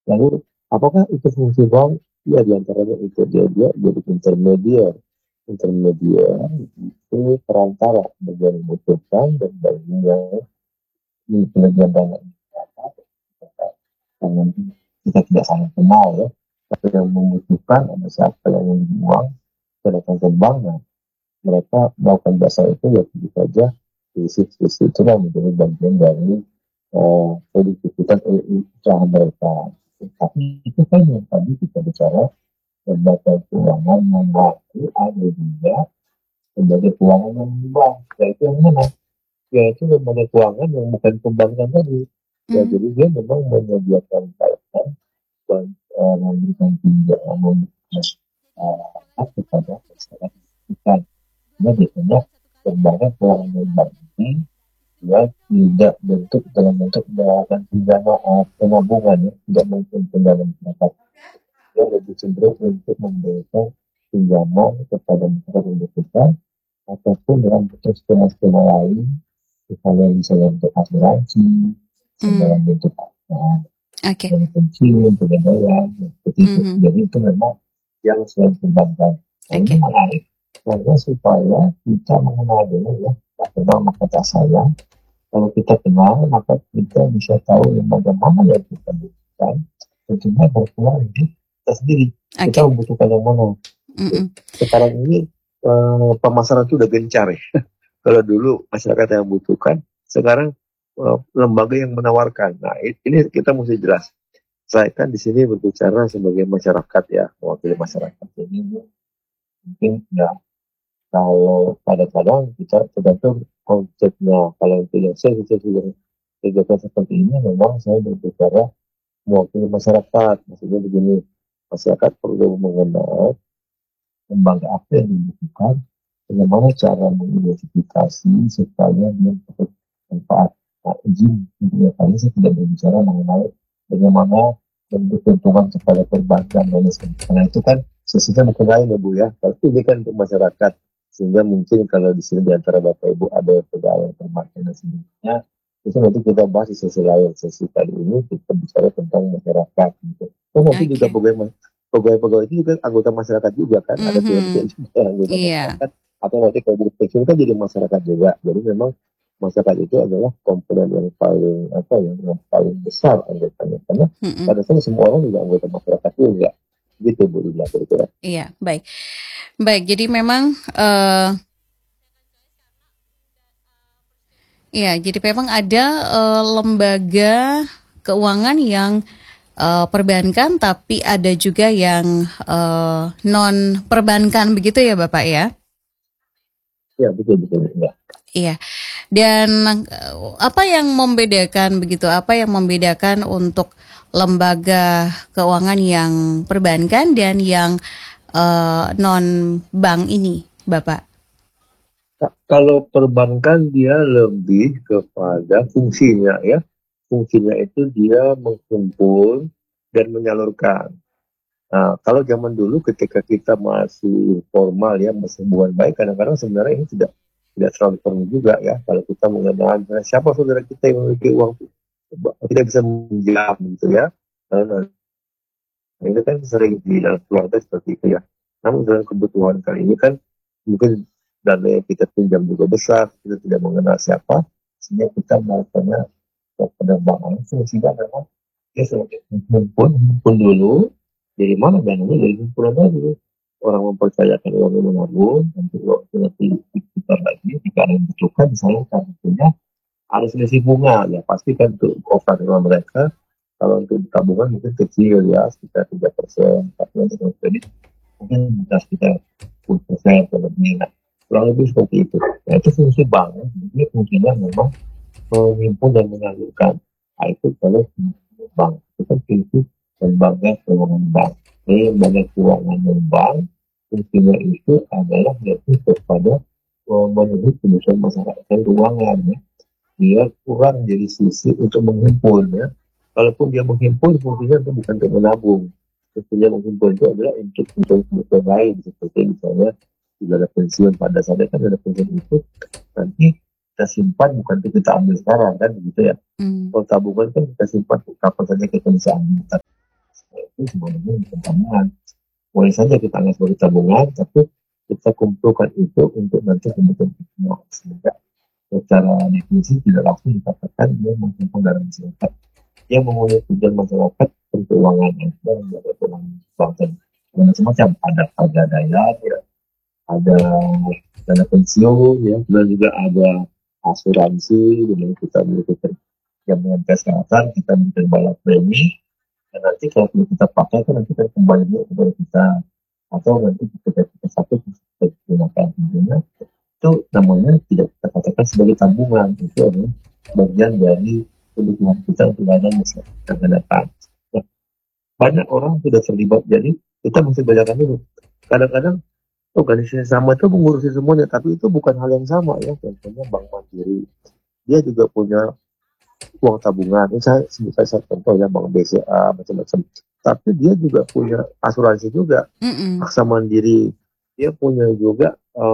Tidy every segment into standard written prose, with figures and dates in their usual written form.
Lalu apakah itu fungsi bank? Ya diantaranya itu dia jadi intermediar. Intermediar itu perantara bagi yang membutuhkan dan bagi yang penyedia dana. Karena kita tidak saling kenal ya. Tapi yang membutuhkan ada siapa yang membuang, kita datang ke bank, nah, mereka melakukan jasa itu ya tentu saja sisi itulah menjadi bagian dari produktivitas usaha mereka. Tapi itu kan yang tadi kita bicara lembaga keuangan yang baku ada juga lembaga keuangan yang bank. Yaitu yang mana? Yaitu lembaga keuangan yang bukan perbankan tadi. Ya, Hmm. jadi dia memang menyediakan kaitan dan memberikan pinjaman kepada masyarakat kita. Nah, biasanya lembaga keuangan yang bank ini dia tidak bentuk dalam bentuk melakukan pinjaman penabungan ya, tidak mungkin pendanaan masyarakat. Dia lebih cenderung untuk memberikan pinjaman kepada masyarakat yang membutuhkan ataupun dalam bentuk skema-skema lain, misalnya bisa dalam bentuk asuransi, bisa Hmm. dalam bentuk Oke. dari pensiun, pegadaian, seperti itu. Mhm. Jadi itu memang yang selain perbankan. Nah ini Oke. menarik, karena supaya kita mengenal dulu ya, tak kenal maka tak sayang. Kalau kita kenal, maka kita bisa tahu lembaga mana yang kita butuhkan. Tentunya berpeluang di kita sendiri. Kita Oke. membutuhkan yang mana. Mhm. Sekarang ini pemasaran itu udah gencar ya. Kalau dulu masyarakat yang membutuhkan, sekarang lembaga yang menawarkan. Nah ini kita mesti jelas. Saya kan di sini berbicara sebagai masyarakat ya, mewakili masyarakat. Jadi mungkin ya kalau kadang-kadang kita tergantung konsepnya. Kalau untuk yang saya sudah kegiatan seperti ini memang saya berbicara mewakili masyarakat. Maksudnya begini, masyarakat perlu mengenal lembaga apa yang dibutuhkan, bagaimana cara mengidentifikasi supaya dia dapat manfaat. Nah, izin ya, kali saya tidak berbicara mengenai bagaimana bentuk keuntungan kepada perbankan dan lain sebagainya. Karena itu kan sesuatu bukan lain ya Bu ya. Tapi ini kan untuk masyarakat. Sehingga mungkin kalau di sini di antara Bapak Ibu ada pegawai perbankan dan sebagainya, itu nanti kita bahas di sesi lain. Sesi kali ini kita bicara tentang masyarakat. Gitu. Oh, nanti juga Oke. pegawai-pegawai itu juga anggota masyarakat juga kan, ada pihak-pihak Mhm. juga anggota Iya. masyarakat, atau nanti kalau di pensiun kan jadi masyarakat juga. Jadi memang masyarakat itu adalah komponen yang paling apa ya, yang paling besar anggotanya, karena Mhm. pada saat semua orang juga anggota masyarakat juga, gitu Bu Lila kira-kira. Iya, baik. Baik, jadi memang ya, jadi memang ada lembaga keuangan yang perbankan, tapi ada juga yang non perbankan begitu ya, Bapak ya? Ya betul betul ya. Iya. Dan apa yang membedakan begitu? Apa yang membedakan untuk lembaga keuangan yang perbankan dan yang non bank ini, Bapak? Kalau perbankan dia lebih kepada fungsinya ya, fungsinya itu dia menghimpun dan menyalurkan. Nah, kalau zaman dulu ketika kita masih formal ya, masih hubungan baik, kadang-kadang sebenarnya ini tidak terlalu perlu juga ya. Kalau kita mengenal siapa saudara kita yang memiliki uang tidak bisa menjam gitu ya. Nah, itu kan sering di dalam keluarga seperti itu ya. Namun dalam kebutuhan kali ini kan mungkin dana yang kita pinjam juga besar, kita tidak mengenal siapa, sehingga kita melakukannya kepada bank langsung, sehingga memang dia semakin himpun dulu. Dari mana dananya? Dari himpunan dulu. Orang mempercayakan uangnya menabung, nanti waktu nanti diputar lagi, jika ada yang dibutuhkan, misalnya kartunya harus ngasih bunga, ya pasti kan untuk operasional mereka. Kalau untuk tabungan mungkin kecil ya, sekitar 3%, tapi untuk kredit mungkin bisa sekitar 10% atau lebih. Nah, kurang lebih seperti itu. Nah, itu fungsi bank. Jadi fungsinya memang menghimpun dan menyalurkan. Nah, itu kalau bank. Itu kan pintu lembaga keuangan bank. Jadi lembaga keuangan bank, fungsinya itu adalah yaitu kepada memenuhi kebutuhan masyarakat keuangan ya. Dia kurang dari sisi untuk menghimpun ya. Kalaupun dia menghimpun, fungsinya itu bukan untuk menabung. Fungsinya menghimpun itu adalah untuk kebutuhan lain, seperti misalnya tidak ada pensiun, pada saat kan ada pensiun itu nanti kita simpan, bukan untuk kita ambil sekarang kan begitu ya. Hmm. Kalau tabungan kan kita simpan kapan saja kita bisa ambil. itu sebenarnya bukan tabungan. Boleh saja kita anggap sebagai tabungan, tapi kita kumpulkan itu untuk nanti kebutuhan kita. Sehingga secara definisi tidak langsung dikatakan dia menghimpun dana masyarakat. Dia memenuhi tujuan masyarakat keuangan itu ada keuangan bangsa dan macam-macam. Ada daya, ya, ada dana pensiun, ya, dan juga ada asuransi, dengan kita memiliki jaminan kesehatan, kita memberikan bayar premi, dan nanti kalau kita pakai kan nanti kita kembali kepada kita, atau nanti kita sakit kita gunakan tentunya itu namanya tidak kita katakan sebagai tabungan, itu adalah bagian dari kebutuhan kita untuk ada masa yang akan datang. Nah, banyak orang sudah terlibat, jadi kita mesti bedakan dulu. Kadang-kadang organisasi sama itu mengurusi semuanya, tapi itu bukan hal yang sama ya. Contohnya Bank Mandiri, dia juga punya uang tabungan. Ini saya sebut saya contoh ya, Bank BCA macam-macam. Tapi dia juga punya asuransi juga, Mm-mm. Aksa Mandiri. Dia punya juga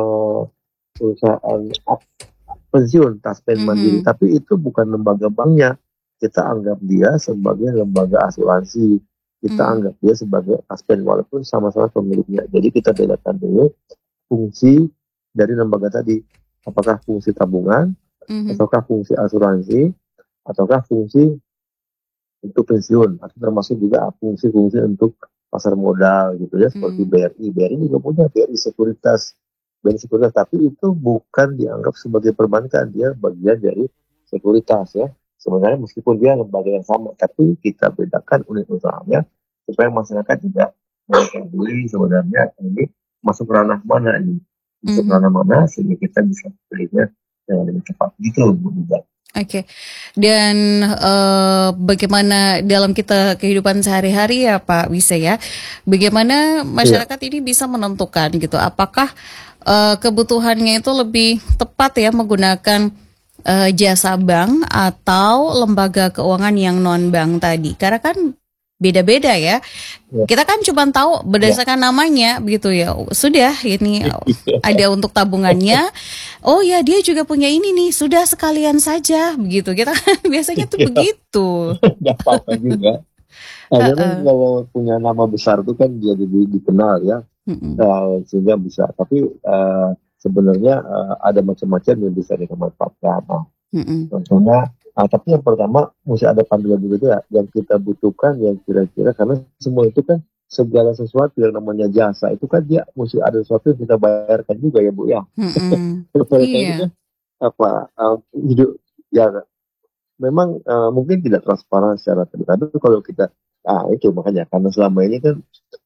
perusahaan pensiun, Taspen Mandiri. Mhm. Tapi itu bukan lembaga banknya. Kita anggap dia sebagai lembaga asuransi. Kita Mhm. anggap dia sebagai Taspen, walaupun sama-sama pemiliknya. Jadi kita bedakan dulu fungsi dari lembaga tadi. Apakah fungsi tabungan, Mhm. ataukah fungsi asuransi, ataukah fungsi untuk pensiun, atau termasuk juga fungsi-fungsi untuk pasar modal gitu ya, seperti Mhm. BRI. BRI juga punya BRI Sekuritas, BRI Sekuritas, tapi itu bukan dianggap sebagai perbankan, dia bagian dari sekuritas ya. Sebenarnya meskipun dia lembaga yang sama, tapi kita bedakan unit usahanya supaya masyarakat tidak mengetahui sebenarnya ini masuk ranah mana ini, masuk Mhm. ranah mana, sehingga kita bisa pilihnya dengan lebih cepat gitu, Bu Ida. Oke. Dan bagaimana dalam kita kehidupan sehari-hari ya Pak Wise ya, bagaimana Iya, masyarakat ini bisa menentukan gitu, apakah kebutuhannya itu lebih tepat ya menggunakan jasa bank atau lembaga keuangan yang non bank tadi? Karena kan beda-beda ya. iya, Kita kan cuma tahu iya. berdasarkan namanya begitu ya. Sudah ini ada untuk tabungannya. Oh ya, dia juga punya ini nih. Sudah sekalian saja begitu. Kita kan biasanya tuh begitu. Nggak apa-apa juga. Hanya kan Heeh. kalau punya nama besar itu kan dia jadi dikenal ya, Mm-mm. sehingga bisa. Tapi sebenarnya ada macam-macam yang bisa dimanfaatkan. Nah, Mm-mm. contohnya, tapi yang pertama mesti ada panduan dulu ya, yang kita butuhkan, yang kira-kira, karena semua itu kan segala sesuatu yang namanya jasa itu kan dia mesti ada sesuatu yang kita bayarkan juga ya Bu ya. Mm-mm. Mereka ini kan Iya. apa hidup ya, memang mungkin tidak transparan secara terbuka. Tapi kalau kita, itu makanya karena selama ini kan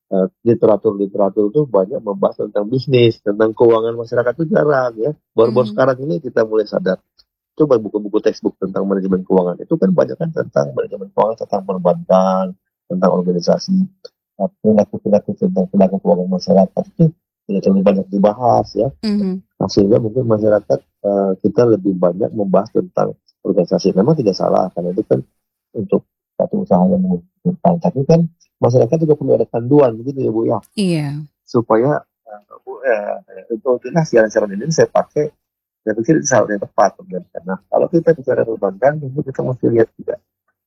literatur itu banyak membahas tentang bisnis, tentang keuangan masyarakat itu jarang ya. Baru-baru Mhm. sekarang ini kita mulai sadar. Coba buku-buku textbook tentang manajemen keuangan itu kan banyak kan tentang manajemen keuangan, tentang perbankan, tentang organisasi, perilaku-perilaku tentang perilaku keuangan masyarakat itu tidak terlalu banyak dibahas ya. Mhm. Nah, sehingga mungkin masyarakat kita lebih banyak membahas tentang organisasi. Memang tidak salah karena itu kan untuk satu usaha yang menguntungkan. Tapi kan masyarakat juga perlu ada panduan begitu ya Bu ya, Iya. supaya Bu, untuk itulah siaran-siaran ini saya pakai. Saya pikir itu hal yang tepat sebenarnya. Nah, kalau kita bicara perbankan, tentu kita mesti lihat juga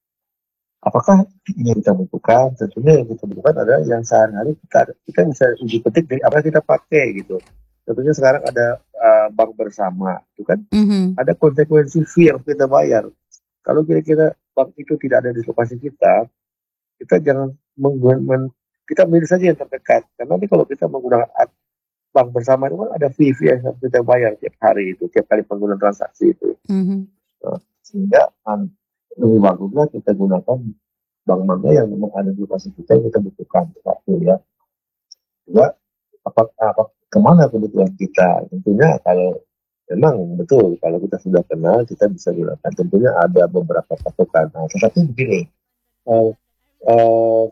apakah ini yang kita butuhkan. Tentunya yang kita butuhkan adalah yang sehari-hari kita bisa uji petik dari apa yang kita pakai gitu. Tentunya sekarang ada bank bersama, itu kan Mhm. ada konsekuensi fee yang kita bayar. Kalau kira-kira bank itu tidak ada di lokasi kita jangan menggunakan, kita milih saja yang terdekat. Karena nanti kalau kita menggunakan bank bersama itu kan ada fee yang harus kita bayar tiap hari itu, tiap kali penggunaan transaksi itu. Mhm. Nah, sehingga lebih bagusnya kita gunakan bank mana yang memang ada di lokasi kita yang kita butuhkan. Satu ya. Dua, apa kemana kebutuhan kita. Tentunya kalau memang betul, kalau kita sudah kenal, kita bisa gunakan. Tentunya ada beberapa patokan. Nah, tetapi begini, eh, eh,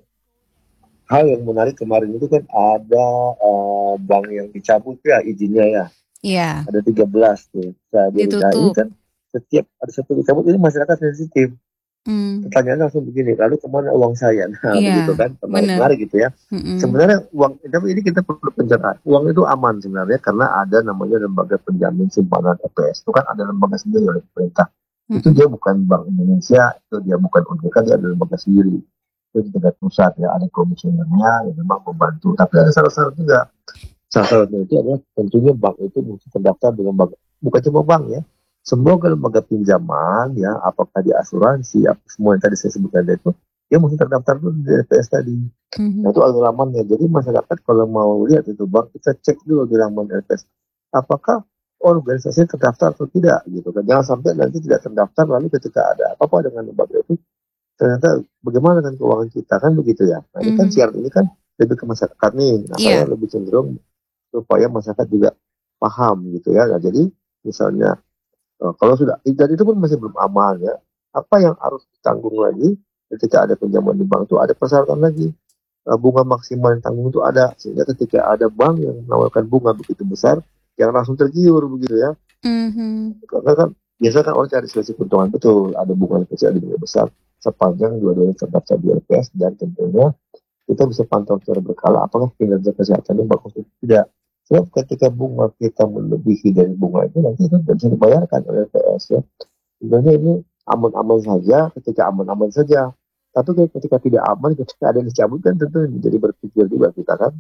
hal yang menarik kemarin itu kan ada bank yang dicabut ya izinnya ya. Iya. Ada 13 tuh. Nah, ini Ditutup. kan setiap ada satu dicabut ini masyarakat sensitif. Hmm. Pertanyaannya langsung begini, lalu kemana uang saya? Nah, begitu Iya. kan, Bener. menarik gitu ya. Mhm. Sebenarnya uang, tapi ini kita perlu pencerahan. Uang itu aman sebenarnya karena ada namanya lembaga penjamin simpanan EPS. Itu kan ada lembaga sendiri oleh pemerintah. Itu Mhm. dia bukan Bank Indonesia, itu dia bukan OJK, dia ada lembaga sendiri. itu di tingkat pusat ya, ada komisionernya yang memang membantu. Tapi ada syarat-syarat juga. Syaratnya itu adalah tentunya bank itu mesti terdaftar dengan bank, bukan cuma bank ya. Semua lembaga pinjaman ya, apakah di asuransi, apa semua yang tadi saya sebutkan itu, dia mesti terdaftar dulu di LPS tadi. Nah, itu alur lamannya. Jadi masyarakat kalau mau lihat itu bank, kita cek dulu di laman LPS. Apakah organisasi terdaftar atau tidak gitu kan. Jangan sampai nanti tidak terdaftar lalu ketika ada apa-apa dengan lembaga itu ternyata bagaimana dengan keuangan kita kan begitu ya. Nah, ini kan siaran ini kan lebih ke masyarakat nih. Nah, saya lebih cenderung supaya masyarakat juga paham gitu ya. Nah, jadi misalnya kalau sudah dan itu pun masih belum aman ya. Apa yang harus ditanggung lagi ketika ada pinjaman di bank itu ada persyaratan lagi. Bunga maksimal yang tanggung itu ada sehingga ketika ada bank yang menawarkan bunga begitu besar yang langsung tergiur begitu ya. Karena kan biasa kan orang cari selisih keuntungan betul, ada bunga yang kecil ada bunga besar sepanjang dua-duanya terdaftar di LPS dan tentunya kita bisa pantau secara berkala apakah kinerja kesehatannya bagus atau tidak. Sebab ketika bunga kita melebihi dari bunga itu nanti itu tidak bisa dibayarkan oleh LPS ya. Sebenarnya ini aman-aman saja ketika aman-aman saja. Tapi ketika tidak aman, ketika ada yang dicabut kan tentu menjadi berpikir juga kita kan.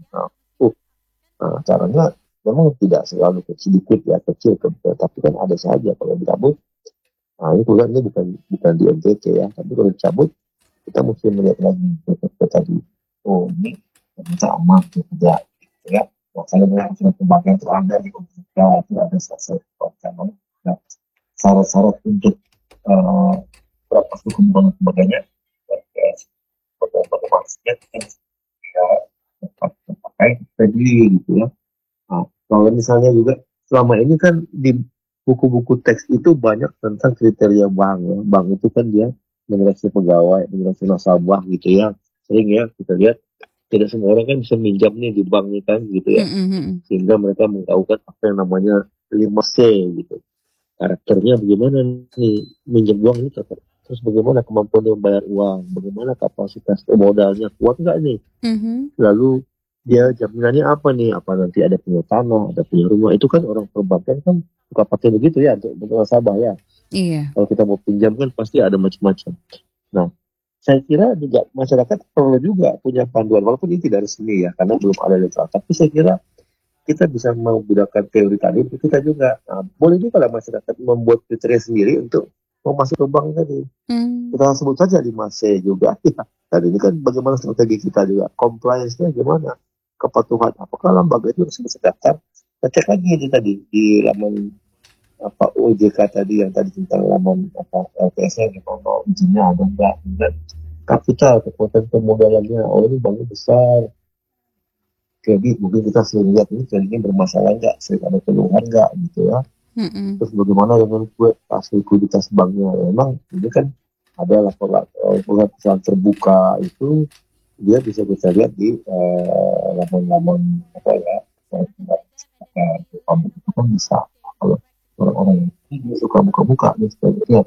Caranya memang tidak selalu sedikit ya kecil, tapi kan ada saja kalau dicabut. Nah ini kemudian ini bukan di NTT ya, tapi kalau dicabut kita mesti melihat lagi kita tadi. Oh ini ternyata aman atau tidak gitu ya. Kalau memang sudah pembagian itu ada di komputer itu ada syarat-syarat untuk berapa suku bunga sebagainya. Bagaimana kita dapat terpakai tadi gitu ya. Nah, kalau misalnya juga selama ini kan di buku-buku teks itu banyak tentang kriteria bank ya. Bank itu kan dia menyeleksi pegawai, menyeleksi nasabah gitu ya. Sering ya kita lihat tidak semua orang kan bisa minjam nih di bank nih kan gitu ya. Sehingga mereka mengetahukan apa yang namanya 5C gitu. Karakternya bagaimana nih minjam uang ini terus bagaimana kemampuan dia membayar uang, bagaimana kapasitas modalnya kuat nggak nih, lalu dia jaminannya apa nih, apa nanti ada punya tanah, ada punya rumah, itu kan orang perbankan kan suka pakai begitu ya untuk nasabah ya. Iya. Kalau kita mau pinjam kan pasti ada macam-macam. Nah, saya kira juga masyarakat perlu juga punya panduan walaupun ini tidak resmi ya karena belum ada literal, tapi saya kira kita bisa menggunakan teori tadi untuk kita juga. Nah, boleh juga lah masyarakat membuat kriteria sendiri untuk mau masuk ke bank tadi. Kita sebut saja 5C juga. Ya. Dan ini kan bagaimana strategi kita juga. Compliance-nya gimana? Kepatuhan. Apakah lembaga itu harus bisa daftar? Kita cek lagi itu tadi di laman apa OJK tadi yang tadi tentang laman apa LPS-nya gimana, izinnya ada enggak, dan kapital kekuatan permodalannya. Oh ini banknya besar, kredit mungkin kita sering lihat ini kreditnya bermasalah nggak, sering ada keluhan nggak gitu ya. Terus bagaimana dengan likuiditas banknya? Memang ini kan ada laporan terbuka itu dia bisa kita lihat di laman-laman apa ya, publik itu kan bisa. Kalau orang-orang ini suka buka-buka dia suka lihat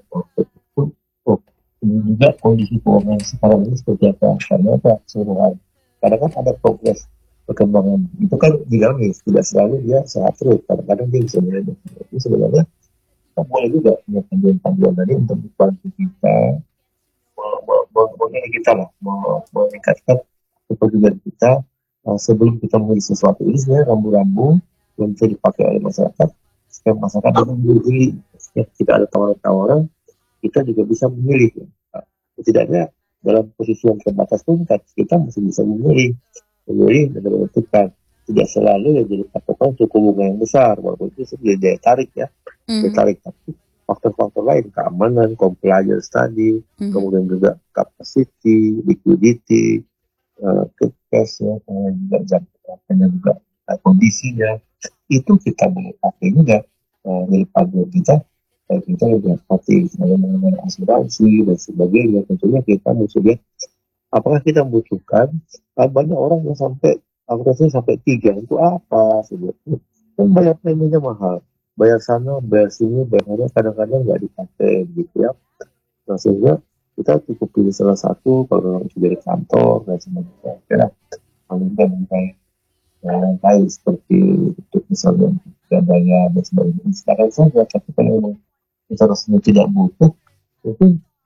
ini juga kondisi keuangan sekarang ini seperti apa, karena apa keseluruhan. Karena kan ada progres perkembangan itu kan dinamis, tidak selalu dia sehat terus, kadang-kadang dia bisa berada. Itu sebenarnya kita boleh juga punya panduan-panduan tadi untuk membantu kita kita lah meningkatkan kepedulian kita sebelum kita memilih sesuatu. Ini sebenarnya rambu-rambu yang bisa dipakai oleh masyarakat supaya masyarakat dapat memilih. Jika ada tawaran-tawaran kita juga bisa memilih. Setidaknya dalam posisi yang terbatas pun kita masih bisa memilih dan menentukan. Tidak selalu yang jadi patokan suku bunga yang besar, walaupun itu jadi daya tarik ya, daya tarik. Tapi faktor-faktor lain, keamanan, compliance tadi, kemudian juga capacity, liquidity, cash ya, kemudian juga jangkauannya juga kondisinya, itu kita boleh pakai juga dari panduan kita lebih hati mengenai asuransi dan sebagainya. Tentunya kita mesti lihat apakah kita membutuhkan. Banyak orang yang sampai akurasinya sampai 3 untuk apa sebetulnya, kan bayar preminya mahal, bayar sana bayar sini, bayarnya kadang-kadang nggak dipakai gitu ya. Nah sehingga kita cukup pilih salah satu kalau sudah dari kantor dan sebagainya, kira paling baik yang lain seperti untuk misalnya gadanya dan sebagainya. Sekarang saja, tapi kalau memang kita rasanya tidak butuh, mungkin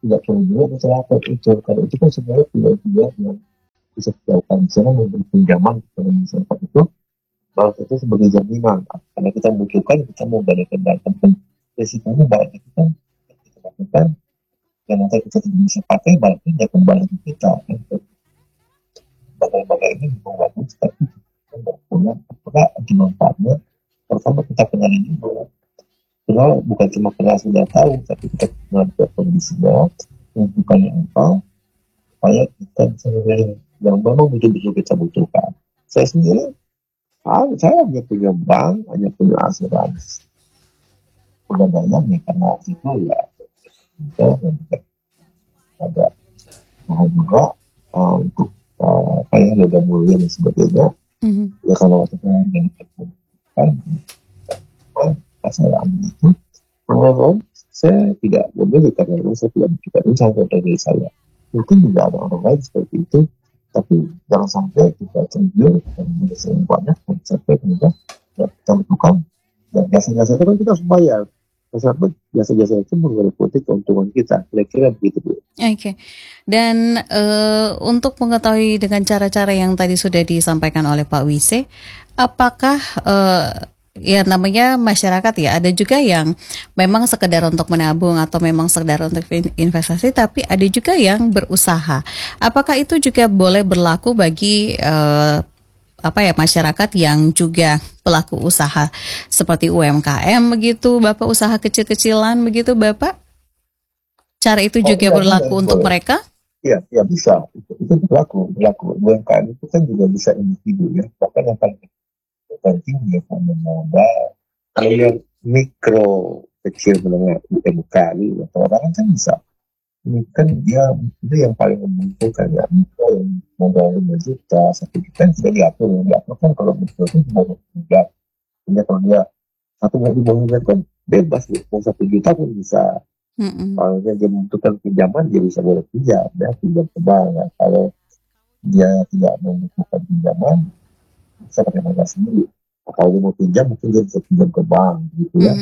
tidak perlu juga masyarakat itu, karena itu kan sebenarnya tidak yang bisa dilakukan. Misalnya memberi pinjaman kepada masyarakat itu, balas itu sebagai jaminan, karena kita butuhkan, kita mau balikan data kan resikonya baik itu kan kita lakukan, dan nanti kita tidak bisa pakai baliknya dia kembali ke kita kan. Bagai-bagai ini memang bagus, tapi kita nggak punya apakah ada manfaatnya. Pertama kita kenali dulu, kenal bukan cuma kenal sudah tahu, tapi kita kenal juga kondisinya, bukannya apa, supaya kita bisa memilih yang memang betul-betul kita butuhkan. Saya sendiri, saya hanya punya bank, hanya punya asuransi. Udah banyak nih, karena itu ya kita ada mahal juga untuk kayak logam mulia dan sebagainya. Ya kalau waktu itu yang kan saya ambil itu, menurut saya tidak memilih, karena memang saya tidak butuhkan ini sampai dari saya. Mungkin juga ada orang lain seperti itu, tapi jangan sampai kita tergiur dan menyelesaikan banyak dan sampai kemudian kita butuhkan. Dan jasa-jasa itu kan kita harus bayar. Sampai jasa-jasa itu mengikuti keuntungan kita. Kira-kira begitu, Bu. Oke. Dan untuk mengetahui dengan cara-cara yang tadi sudah disampaikan oleh Pak Wise, apakah ya namanya masyarakat ya, ada juga yang memang sekedar untuk menabung atau memang sekedar untuk investasi, tapi ada juga yang berusaha. Apakah itu juga boleh berlaku bagi masyarakat yang juga pelaku usaha seperti UMKM begitu, Bapak, usaha kecil-kecilan begitu, Bapak? Cara itu juga berlaku untuk mereka? Iya, bisa. Itu berlaku. UMKM itu kan juga bisa individu ya. Bahkan yang paling penting dia kan menambah. Kalau yang mikro kecil menengah UMK ini, orang kan bisa. Ini kan dia itu yang paling membutuhkan ya. Mikro yang modal 5 juta, 1 juta sudah diatur. Diatur kan kalau mikro itu cuma 1 juta. Kalau dia 1,5 miliar kan bebas, mau 1 juta pun bisa. Kalau dia membutuhkan pinjaman, dia bisa boleh pinjam, ya, pinjam ke bank. Nah, kalau dia tidak membutuhkan pinjaman, bisa pakai modal sendiri. Kalau dia mau pinjam, mungkin dia bisa pinjam ke bank, gitu ya.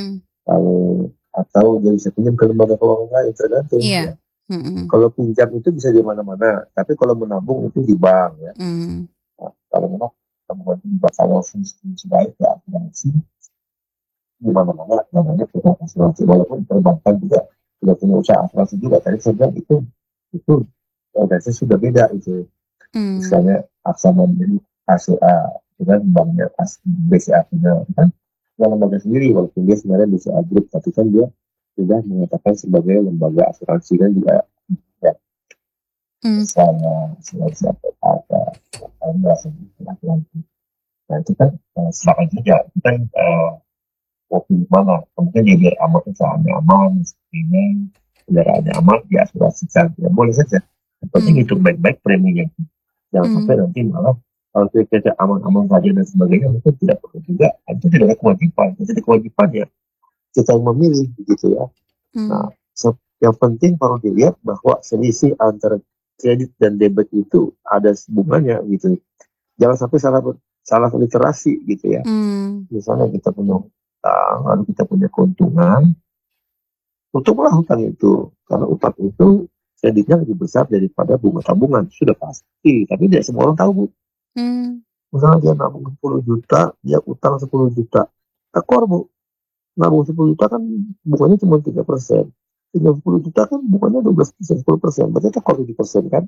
Atau dia bisa pinjam ke lembaga keuangan lain, tergantung. Ya. Kalau pinjam itu bisa di mana-mana, tapi kalau menabung itu di bank, ya. Nah, kalau memang tabungan di bank, kalau fungsi baik ya asuransi, di mana-mana namanya kita asuransi, walaupun perbankan juga sudah punya usaha asuransi juga. Tadi saya bilang itu organisasi sudah beda itu. Misalnya Aksa Mandiri ACA dengan banknya BCA punya kan lembaga sendiri, walaupun dia sebenarnya BCA Group, tapi kan dia sudah mengatakan sebagai lembaga asuransi dan juga ya misalnya asuransi apa nah itu kan silakan saja kita mau pilih mana, kemudian dia biar aman, usahanya aman, sepertinya kendaraannya aman, diasuransikan, ya boleh saja. Yang penting hitung baik-baik preminya, jangan sampai nanti malah kalau kita aman-aman saja dan sebagainya, mungkin tidak perlu juga, itu tidak ada kewajiban, itu tidak kewajiban ya kita yang memilih begitu ya. Nah, yang penting perlu dilihat bahwa selisih antara kredit dan debit itu ada hubungannya gitu. Jangan sampai salah literasi gitu ya. Misalnya kita punya lalu kita punya keuntungan, tutuplah hutang itu, karena utang itu kreditnya lebih besar daripada bunga tabungan, sudah pasti, tapi tidak semua orang tahu, Bu. Misalnya dia nabung 10 juta, dia utang 10 juta, tekor, Bu. Nabung 10 juta kan bunganya cuma 3%, tinggal 10 juta kan bunganya 12%, 10%, berarti tekor 7% kan?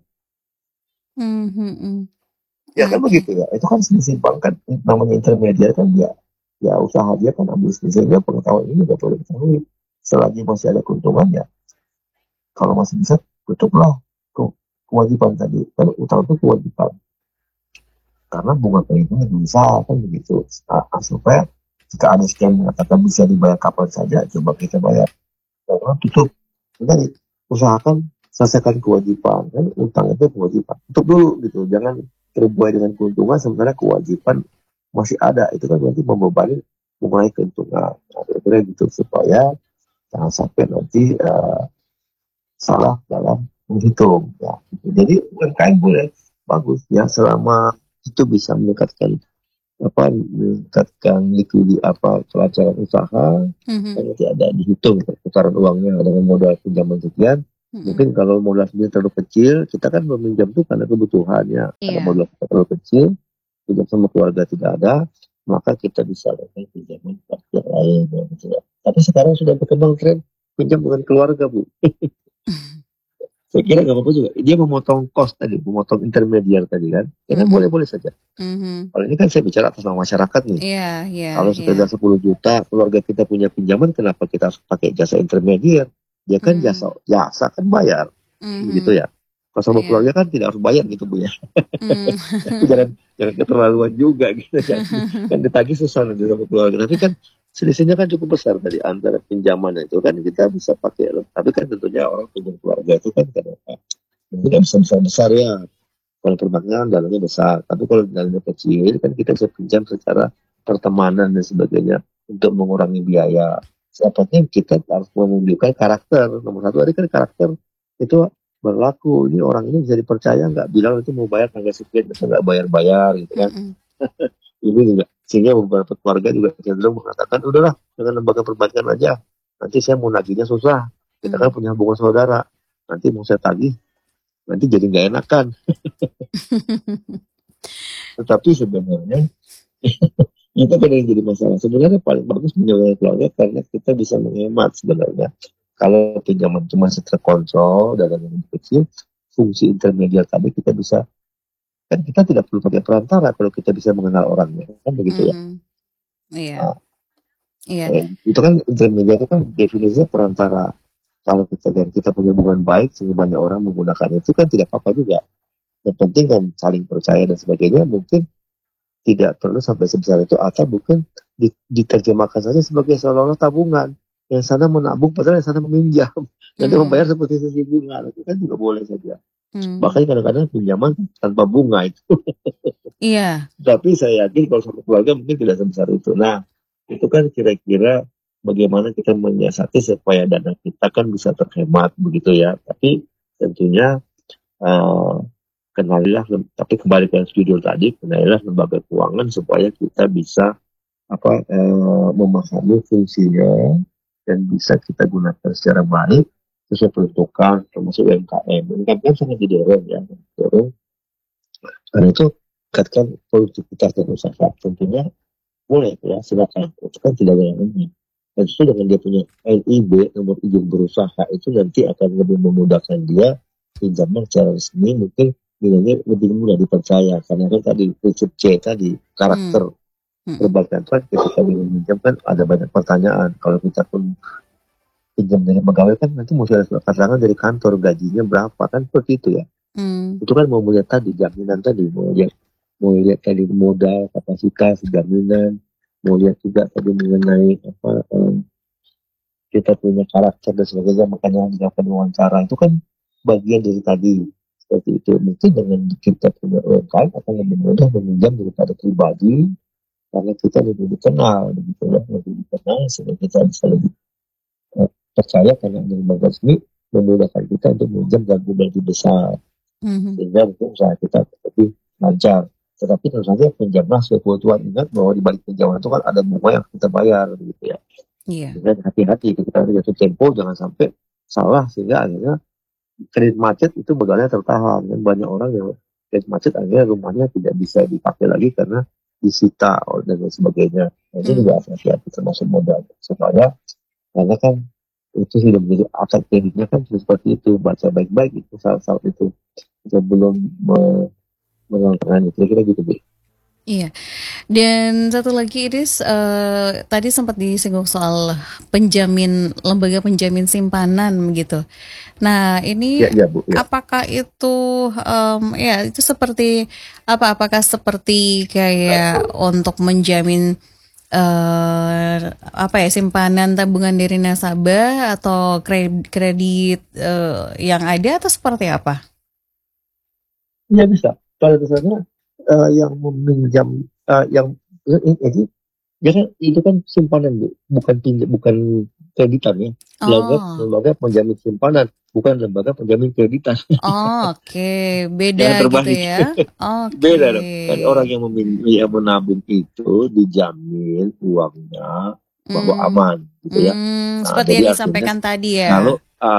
Ya kan begitu ya, itu kan selisih bank kan, namanya intermediate kan dia. Ya usaha dia kan ambil sehingga pengetahuan ini nggak boleh diketahui selagi masih ada keuntungannya. Kalau masih bisa tutuplah kewajiban tadi, kalau utang itu kewajiban karena bunga kreditnya bisa kan begitu. Supaya jika ada yang mengatakan bisa dibayar kapan saja, coba kita bayar, karena tutup. Jadi usahakan selesaikan kewajiban, kan utang itu kewajiban, tutup dulu gitu, jangan terbuai dengan keuntungan sementara kewajiban masih ada, itu kan nanti membebani mengenai keuntungan. Kira-kira gitu, supaya jangan sampai nanti salah dalam menghitung ya. Jadi UMKM boleh bagus ya selama itu bisa meningkatkan likuidi kelancaran usaha, nanti ada dihitung perputaran uangnya dengan modal pinjaman sekian, Mm-mm. Mungkin kalau modal sendiri terlalu kecil, kita kan meminjam tuh karena kebutuhannya. Karena Iya. modal kita terlalu kecil, pinjam sama keluarga tidak ada, maka kita bisa lakukan pinjaman ke yang lain. Ya, gitu ya. Tapi sekarang sudah berkembang tren pinjam dengan keluarga, Bu. Saya kira nggak apa-apa juga. Dia memotong cost tadi, memotong intermediar tadi kan. Ya kan Mm-mm. boleh-boleh saja. Mhm. Kalau ini kan saya bicara atas nama masyarakat nih. Iya, iya, Kalau iya. sekedar 10 juta keluarga kita punya pinjaman, kenapa kita harus pakai jasa intermediar? Dia kan Hmm. jasa kan bayar, begitu Mhm. ya. Kalau sama Iya. keluarga kan tidak harus bayar gitu Bu ya. Hmm. Tapi jangan keterlaluan juga gitu kan. Kan ditagih susah nanti sama keluarga. Tapi kan selisihnya kan cukup besar tadi antara pinjaman itu kan kita bisa pakai. Tapi kan tentunya orang pinjam keluarga itu kan kenapa? Tidak bisa besar-besar ya. Kalau perbankan dalangnya besar, tapi kalau dalangnya kecil kan kita bisa pinjam secara pertemanan dan sebagainya untuk mengurangi biaya. Siapanya kita harus menunjukkan karakter. Nomor satu tadi kan karakter itu berlaku. Ini orang ini bisa dipercaya nggak? Bilang itu mau bayar tanggal sekian, kita nggak bayar-bayar gitu kan. Mhm. Ini juga sehingga beberapa keluarga juga cenderung mengatakan udahlah dengan lembaga perbankan aja. Nanti saya mau nagihnya susah. Kita kan Mhm. punya hubungan saudara. Nanti mau saya tagih, nanti jadi nggak enakan. Tetapi sebenarnya itu kan yang jadi masalah. Sebenarnya paling bagus pinjaman keluarga karena kita bisa menghemat sebenarnya. Kalau pinjaman cuma terkontrol dan yang kecil, fungsi intermediar tadi kita bisa, kan kita tidak perlu pakai perantara kalau kita bisa mengenal orangnya, kan begitu ya. Mhm. Iya, Nah, iya. itu kan intermediar itu kan definisinya perantara. Kalau kita dan kita punya hubungan baik, sehingga banyak orang menggunakan itu kan tidak apa-apa juga. Yang penting kan saling percaya dan sebagainya. Mungkin tidak perlu sampai sebesar itu atau mungkin diterjemahkan saja sebagai seolah-olah tabungan yang sana menabung padahal yang sana meminjam dan dia membayar Mhm. seperti sisi bunga itu kan juga boleh saja, Mhm. bahkan kadang-kadang pinjaman tanpa bunga itu. Iya. Tapi saya yakin kalau sama keluarga mungkin tidak sebesar itu. Nah itu kan kira-kira bagaimana kita menyiasati supaya dana kita kan bisa terhemat begitu ya, tapi tentunya uh, kenalilah, tapi kembali ke judul tadi, kenalilah lembaga keuangan supaya kita bisa memahami fungsinya dan bisa kita gunakan secara baik sesuai peruntukan termasuk UMKM. UMKM kan sangat didorong ya, didorong karena itu tingkatkan produktivitas dan usaha. Tentunya boleh ya, silakan. Itu kan tidak ada yang ini. Dan itu dengan dia punya NIB, nomor izin berusaha, itu nanti akan lebih memudahkan dia pinjaman secara resmi, mungkin nilainya lebih mudah dipercaya. Karena kan tadi prinsip C tadi, Mhm. karakter Mhm. perbankan kan ketika meminjam kan ada banyak pertanyaan. Kalau kita pun pinjam dari pegawai kan nanti mesti ada surat keterangan dari kantor gajinya berapa kan seperti itu ya. Mhm. Itu kan mau melihat tadi jaminan tadi, mau lihat tadi modal, kapasitas, jaminan, mau lihat juga tadi mengenai kita punya karakter dan sebagainya, makanya dilakukan wawancara itu kan bagian dari tadi seperti itu. Mungkin dengan kita punya UMKM akan lebih mudah meminjam daripada pribadi karena kita lebih dikenal begitu ya, lebih dikenal sehingga kita bisa lebih percaya karena ada lembaga resmi memudahkan kita untuk meminjam dan lebih besar Mhm. sehingga mungkin usaha kita lebih lancar. Tetapi tentu saja pinjamlah sesuai kebutuhan, ingat bahwa di balik pinjaman itu kan ada bunga yang kita bayar gitu ya. Iya. Dengan hati-hati kita jatuh tempo jangan sampai salah sehingga akhirnya kredit macet itu modalnya tertahan, dan banyak orang yang kredit macet akhirnya rumahnya tidak bisa dipakai lagi karena disita dan lain sebagainya. Nah, ini juga Mhm. hati-hati termasuk modal supaya karena kan itu sudah menjadi aset kreditnya kan seperti itu, baca baik-baik itu saat-saat itu sebelum menandatangani kira-kira gitu Bu. Iya. Dan satu lagi Iris, tadi sempat disinggung soal lembaga penjamin simpanan gitu. Nah, ini Ya ya Bu ya. apakah itu, ya itu seperti apa? Apakah seperti kayak untuk menjamin apa ya, simpanan tabungan dari nasabah atau kredit yang ada atau seperti apa? Ya bisa. Kalau misalnya yang meminjam yang ini ya kan itu kan simpanan Bu, bukan pinjam, bukan kreditan ya. Lembaga Oh, lembaga penjamin simpanan, bukan lembaga penjamin kreditan. oh, oke, beda Jangan gitu terbalik. ya? Oke. Beda dong. Kan orang yang menabung itu dijamin uangnya bahwa Hmm, aman gitu ya. Nah, seperti yang jadi artinya disampaikan tadi kalau ya.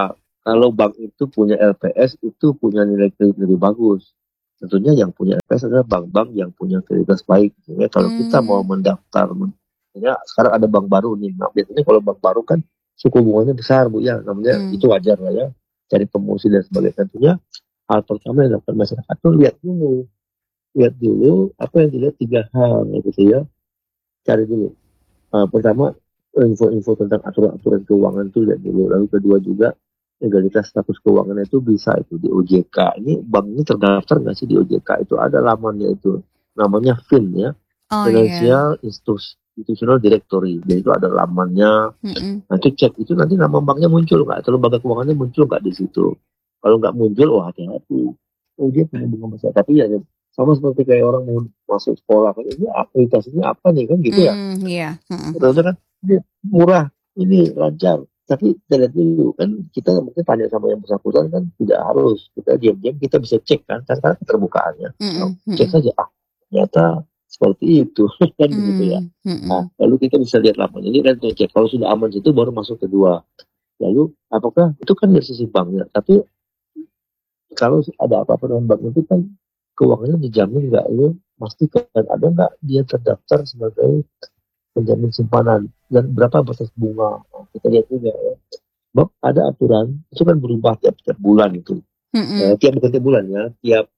kalau bank itu punya LPS itu punya nilai kredit lebih bagus. Tentunya yang punya LPS adalah bank-bank yang punya kredibilitas baik. Sehingga kalau kita mau mendaftar, misalnya sekarang ada bank baru nih. Nah, biasanya kalau bank baru kan suku bunganya besar Bu ya, namanya itu wajar lah ya. Cari promosi dan sebagainya. Tentunya hal pertama yang dilakukan masyarakat itu lihat dulu apa yang dilihat 3 hal gitu ya. Cari dulu. Pertama info-info tentang aturan-aturan keuangan itu lihat dulu. Lalu kedua juga legalitas status keuangan itu bisa itu di OJK. Ini bank ini terdaftar nggak sih di OJK? Itu ada lamannya itu. Namanya FIN ya. Financial Institutional Directory. Jadi itu ada lamannya. Nanti cek itu nanti nama banknya muncul nggak? Atau lembaga keuangannya muncul nggak di situ? Kalau nggak muncul, wah hati-hati. Oh dia punya bunga besar. Tapi ya sama seperti kayak orang mau masuk sekolah kan ini akreditasinya apa nih kan gitu ya. Betul kan dia murah ini lancar tapi kita lihat dulu kan kita mungkin tanya sama yang bersangkutan kan tidak harus kita diam-diam kita bisa cek kan karena keterbukaannya cek saja ternyata seperti itu kan begitu ya. Nah lalu kita bisa lihat laporan ini kan cek kalau sudah aman itu baru masuk kedua. Lalu apakah itu kan dari sisi banknya tapi kalau ada apa-apa dengan bank itu kan keuangannya dijamin nggak lu pastikan ada nggak dia terdaftar sebagai penjamin simpanan dan berapa batas bunga kita lihat juga ya. Bang, ada aturan itu kan berubah tiap bulan itu tiap bukan tiap bulan ya tiap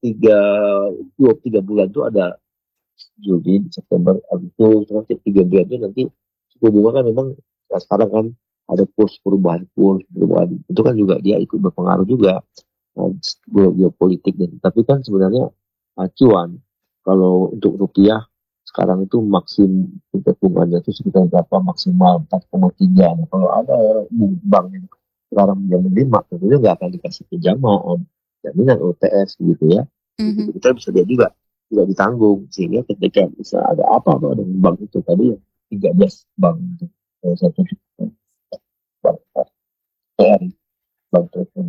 3 bulan itu ada Juli September Agustus tiap 3 bulan itu nanti suku bunga kan memang sekarang kan ada perubahan itu kan juga dia ikut berpengaruh juga geopolitik dan tapi kan sebenarnya acuan kalau untuk rupiah sekarang itu tingkat bunganya itu sekitar berapa maksimal 4,3. Nah, kalau ada bank yang sekarang menjamin 5 tentunya nggak akan dikasih pinjaman jaminan OTS gitu ya. Jadi kita bisa lihat juga tidak ditanggung sehingga ketika bisa ada apa dengan bank itu tadi ya 13 bank itu satu bank TRI bank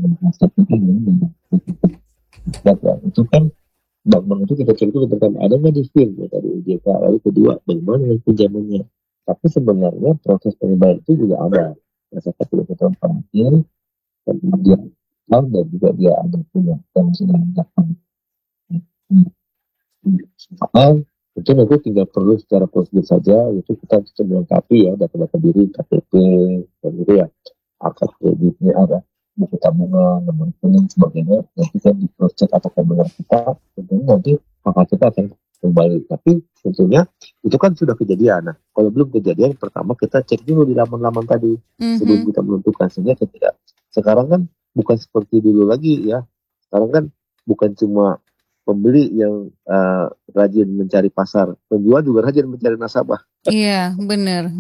itu kan bank-bank itu kita cek itu pertama ada nggak di FIN ya tadi OJK lalu kedua bagaimana dengan pinjamannya tapi sebenarnya proses pembayaran itu juga ada masyarakat tidak terlalu khawatir dan dia tahu dan juga dia ada punya yang sedang mendapatkan itu nanti tinggal perlu secara prosedur saja itu kita bisa melengkapi ya data-data diri KTP dan gitu ya akad kreditnya ada buku tabungan nomor rekening sebagainya nanti kan di cross check atau benar kita tentunya nanti maka kita akan kembali tapi tentunya itu kan sudah kejadian. Nah kalau belum kejadian pertama kita cek dulu di laman-laman tadi sebelum kita menentukan sehingga tidak sekarang kan bukan seperti dulu lagi ya sekarang kan bukan cuma pembeli yang rajin mencari pasar penjual juga rajin mencari nasabah. Iya benar.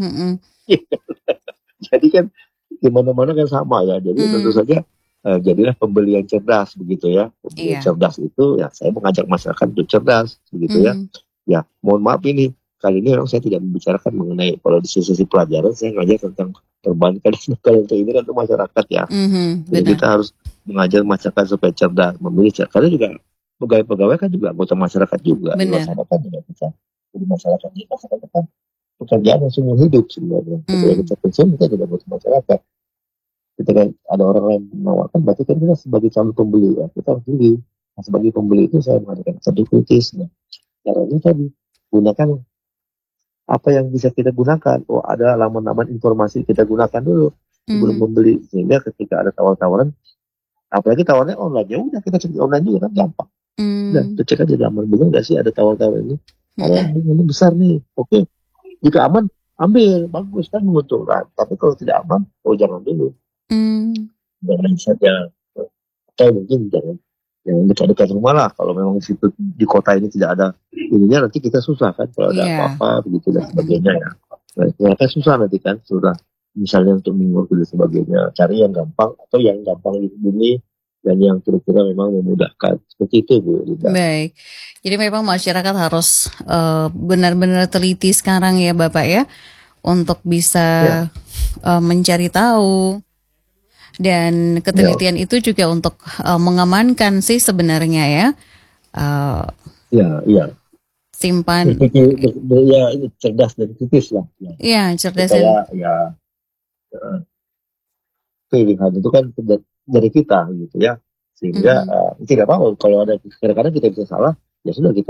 Jadi kan di mana-mana kan sama ya. Jadi tentu saja jadilah pembeli yang cerdas begitu ya. Pembeli yang cerdas itu ya saya mengajak masyarakat untuk cerdas begitu ya. Ya mohon maaf ini kali ini memang saya tidak membicarakan mengenai kalau di sesi pelajaran saya ngajar tentang perbankan. Kalau untuk ini kan untuk masyarakat ya. Jadi kita harus mengajar masyarakat supaya cerdas memilih cerdas. Karena juga pegawai-pegawai kan juga anggota masyarakat juga. Masyarakat juga bisa. Jadi masyarakat kan pekerjaan yang seumur hidup sebenarnya. Ketika kita pensiun kita tidak butuh masyarakat. Ketika ada orang lain menawarkan, berarti kan kita sebagai calon pembeli ya kita harus beli. Nah, sebagai pembeli itu saya mengatakan satu kritis. Nah, caranya tadi gunakan apa yang bisa kita gunakan. Oh ada laman-laman informasi kita gunakan dulu sebelum membeli sehingga ketika ada tawar-tawaran, apalagi tawarnya online ya udah kita cek online juga kan gampang. Dan kita cek aja laman bener nggak sih ada tawar-tawar ini. Ini besar nih, oke. Jika aman, ambil. Bagus kan menguntungkan. Tapi kalau tidak aman, jangan dulu. Jangan saja. Atau mungkin jangan dekat-dekat rumah lah. Kalau memang di kota ini tidak ada ininya, nanti kita susah kan. Kalau ada apa-apa, begitu dan sebagainya ya. Ternyata susah nanti kan. Sudah misalnya untuk mengurus dan sebagainya. Cari yang gampang atau yang gampang dihubungi dan yang kira-kira memang memudahkan. Seperti itu Bu Linda. Baik, jadi memang masyarakat harus benar-benar teliti sekarang ya Bapak ya untuk bisa mencari tahu dan ketelitian itu juga untuk mengamankan sih sebenarnya ya. Iya. Simpan. Ya ini cerdas dan kritis lah. Iya cerdas dan. Pilihan itu kan dari kita gitu ya, sehingga tidak apa-apa kalau ada kadang-kadang kita bisa salah, ya sudah kita